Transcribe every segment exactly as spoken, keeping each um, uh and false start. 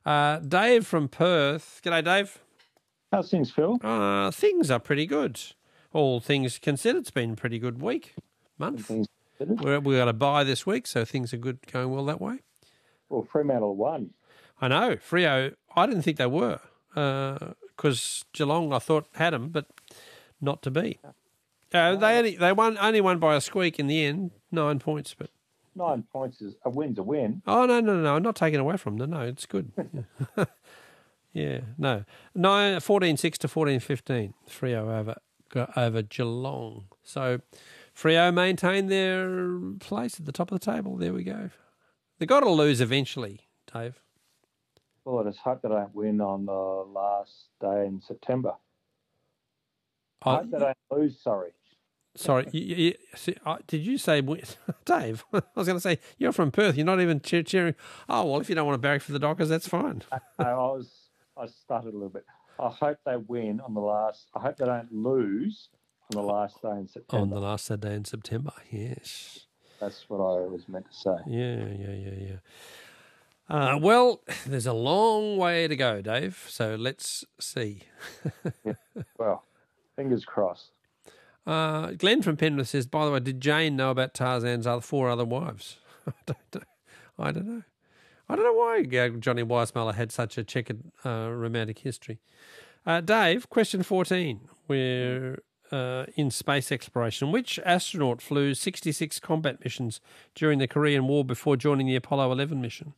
Uh, Dave from Perth. G'day, Dave. How's things, Phil? Uh, things are pretty good. All things considered, it's been a pretty good week, month. Things considered. We're, we got a bye this week, so things are good, going well that way. Well, Fremantle won. I know. Freo, I didn't think they were because uh, Geelong, I thought, had them, but not to be. Uh, they only they won only won by a squeak in the end, nine points. But Nine points is a win's a win. oh no no no no! I'm not taking away from them. No, no, it's good. Yeah, yeah no. Nine, fourteen six to fourteen fifteen. Freo over over Geelong. So Freo maintain their place at the top of the table. There we go. They've got to lose eventually, Dave. Well, I just hope they don't win on the last day in September. I Oh, hope they don't lose, sorry. Sorry, you, you, see, uh, did you say, Dave? I was going to say, you're from Perth. You're not even cheer, cheering. Oh, well, if you don't want to barrack for the Dockers, that's fine. I, I was, I started a little bit. I hope they win on the last, I hope they don't lose on the last day in September. On the last day in September, yes. That's what I was meant to say. Yeah, yeah, yeah, yeah. Uh, well, there's a long way to go, Dave, so let's see. Yeah. Well, fingers crossed. Uh, Glenn from Penrith says, by the way, did Jane know about Tarzan's other four other wives? I don't know. I don't know. I don't know why Johnny Weissmuller had such a checkered uh, romantic history. Uh, Dave, question fourteen. We're uh, in space exploration. Which astronaut flew sixty-six combat missions during the Korean War before joining the Apollo eleven mission?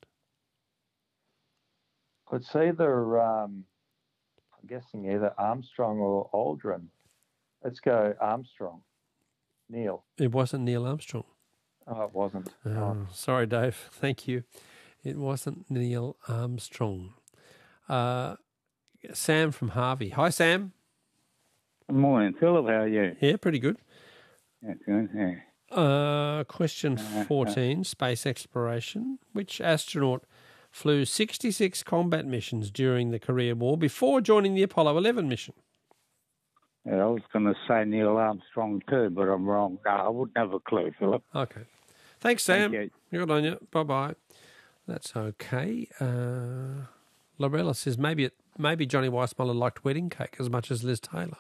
It's either, um, I'm guessing either Armstrong or Aldrin. Let's go Armstrong. Neil. It wasn't Neil Armstrong. Oh, it wasn't. Oh, Oh. Sorry, Dave. Thank you. It wasn't Neil Armstrong. Uh, Sam from Harvey. Hi, Sam. Good morning, Philip. How are you? Yeah, pretty good. Yeah, good. Yeah. Uh, question fourteen, space exploration. Which astronaut flew sixty-six combat missions during the Korean War before joining the Apollo eleven mission? Yeah, I was going to say Neil Armstrong too, but I'm wrong. No, I wouldn't have a clue, Philip. Okay. Thanks, Sam. Thank you. Good on you. Bye-bye. That's okay. Uh, Lorella says maybe it, maybe Johnny Weissmuller liked wedding cake as much as Liz Taylor.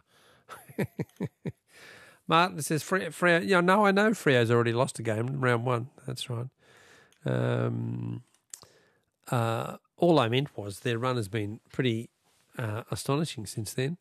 Martin says, Freo, Freo, yeah, no, I know Freo's already lost a game in round one. That's right. Um, uh, all I meant was their run has been pretty uh, astonishing since then.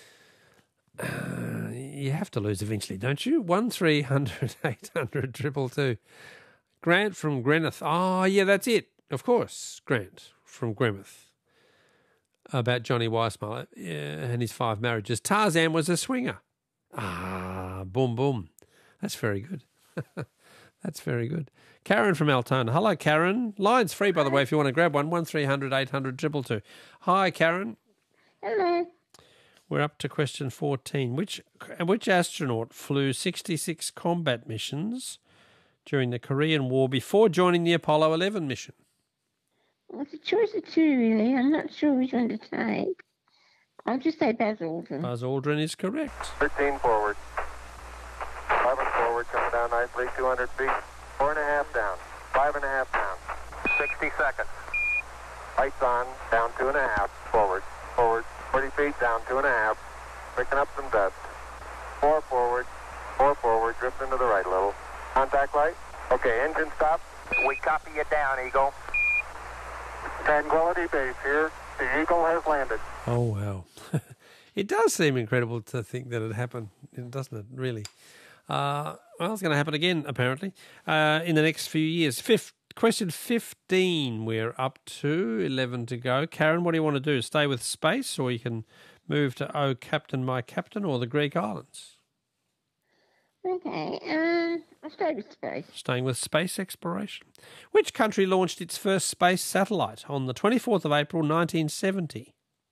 Uh, you have to lose eventually, don't you? One three hundred eight hundred triple two. Grant from Greenock. Oh, yeah, that's it. Of course, Grant from Greenock. About Johnny Weissmuller yeah, and his five marriages. Tarzan was a swinger. Ah, boom, boom. That's very good. That's very good. Karen from Altona. Hello, Karen. Line's free, by the way, if you want to grab one. One three hundred eight hundred two two two. Hi, Karen. Hello. We're up to question fourteen. Which which astronaut flew sixty-six combat missions during the Korean War before joining the Apollo eleven mission? Well, it's a choice of two, really. I'm not sure which one to take. I'll just say Buzz Aldrin. Buzz Aldrin is correct. thirteen forward. eleven forward, coming down nicely, two hundred feet. Four and a half down. Five and a half down. sixty seconds. Lights on, down two and a half. Forward, forward. forty feet, down two and a half. Picking up some dust. Four forward, four forward, drifting to the right a little. Contact light. Okay, engine stop. We copy you down, Eagle. Tranquility Base here. The Eagle has landed. Oh, wow. It does seem incredible to think that it happened, doesn't it, really? Uh, well, it's going to happen again, apparently, uh, in the next few years. Fifth, question fifteen, we're up to, eleven to go. Karen, what do you want to do? Stay with space, or you can move to Oh, Captain, My Captain, or the Greek islands? Okay, um, I'll stay with space. Staying with space exploration. Which country launched its first space satellite on the twenty-fourth of April, nineteen seventy?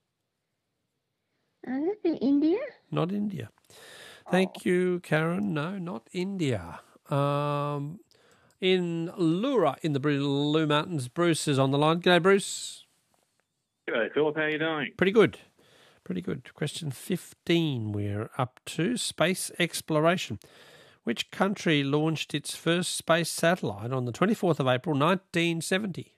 Uh, that'd be India. Not India. Thank you, Karen. No, not India. Um, in Lura, in the Blue Mountains, Bruce is on the line. G'day, Bruce. G'day, Philip. How are you doing? Pretty good. Pretty good. Question fifteen, we're up to space exploration. Which country launched its first space satellite on the twenty-fourth of April, nineteen seventy?